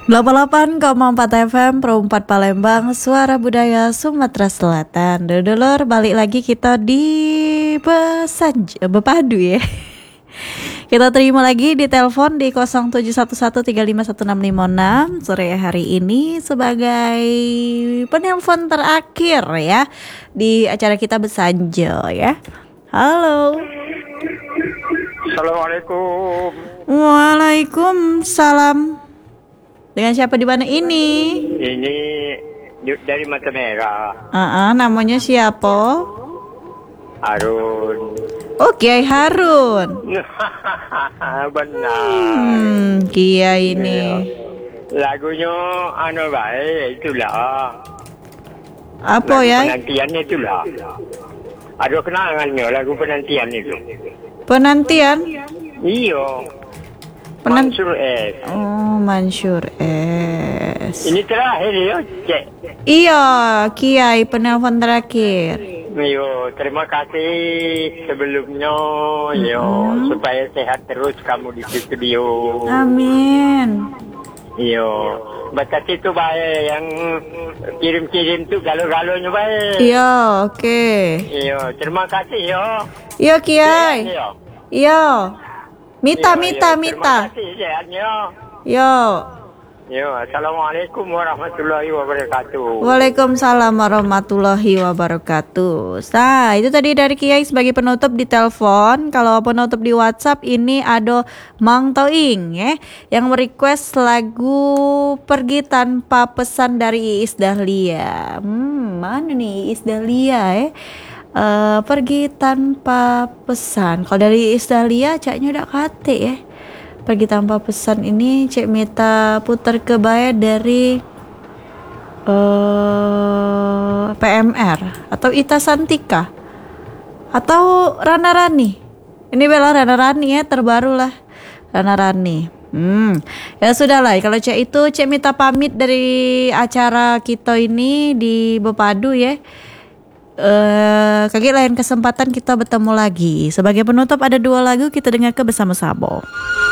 88,4 FM Pro 4 Palembang, Suara Budaya Sumatera Selatan. Dulur, balik lagi kita di Bepadu ya. Kita terima lagi di telepon di 0711351656 sore hari ini sebagai penelpon terakhir ya di acara kita Besanjo ya. Halo. Assalamualaikum. Waalaikumsalam. Dengan siapa di mana ini? Ini dari Mata Merah. Namanya siapa? Harun. Oh, Kiai Harun. Benar. Kiai ini. Lagunya baik itulah. Apa lagu ya? Penantiannya itulah. Ada kenangannya lagu penantian itu. Penantian? Iya. Mansur S. Oh, Mansur S. Ini terakhir ya, Cek. Iya, Kiai penelpon terakhir. Yo, terima kasih sebelumnya, supaya sehat terus kamu di studio. Amin. Yo, baca itu baik yang kirim-kirim tuh galau-galaunya baik. Iya, oke. Yo, terima kasih yo. Iya, Kiai. Iya. Mita. Terima kasih sehatnya. Yo. Yo, assalamualaikum warahmatullahi wabarakatuh. Waalaikumsalam warahmatullahi wabarakatuh. Nah, itu tadi dari Kiai sebagai penutup di telepon. Kalau penutup di WhatsApp ini ada Mang Toing ya, yang merequest lagu Pergi Tanpa Pesan dari Iis Dahlia. Mana nih Iis Dahlia ya? Pergi tanpa pesan. Kalau dari Iis Dahlia caknya udah kate ya. Pergi tanpa pesan ini Cek Mita putar kebaya dari PMR atau Ita Santika atau Rana Rani. Ini bela Rana Rani ya, terbaru lah Rana Rani. Ya sudah lah, kalau Cek Mita pamit dari acara kita ini di Bepadu ya. Kaki lain kesempatan kita bertemu lagi. Sebagai penutup ada dua lagu kita dengarkan bersama-sama.